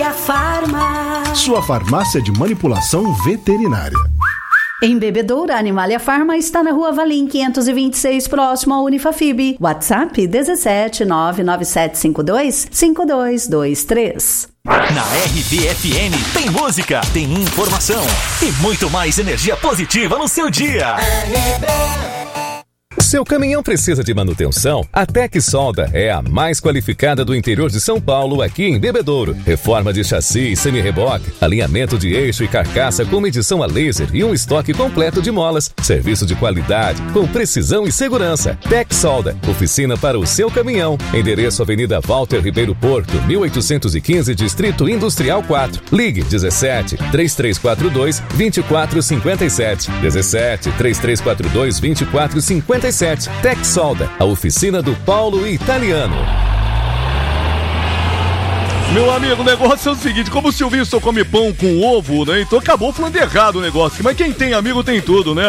Animalia Farma. Sua farmácia de manipulação veterinária. Em Bebedouro, a Animalia Farma está na Rua Valim 526, próximo ao Unifafib. WhatsApp 17 99752 5223. Na RBFN tem música, tem informação e muito mais energia positiva no seu dia. Seu caminhão precisa de manutenção? A Tec Solda é a mais qualificada do interior de São Paulo, aqui em Bebedouro. Reforma de chassi e semi-reboque, alinhamento de eixo e carcaça com medição a laser e um estoque completo de molas. Serviço de qualidade, com precisão e segurança. Tec Solda, oficina para o seu caminhão. Endereço Avenida Walter Ribeiro Porto, 1815, Distrito Industrial 4. Ligue 17 3342 2457. 17 3342 2457. Tec Solda, a oficina do Paulo Italiano. Meu amigo, o negócio é o seguinte, como o Silvinho só come pão com ovo, né? Então acabou falando errado o negócio. Mas quem tem amigo tem tudo, né?